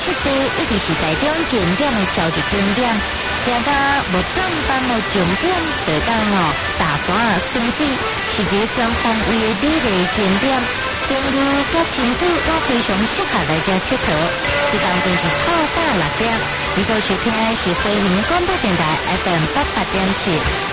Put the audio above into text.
设置一直是台中景点的超级景点，行到无正当的重点地当大山甚至是一个全方位的旅游景点，朋友甲亲子拢非常适合来这佚佗。时间就是透早6点，你所收听的是飞行广播电台 FM 88.7。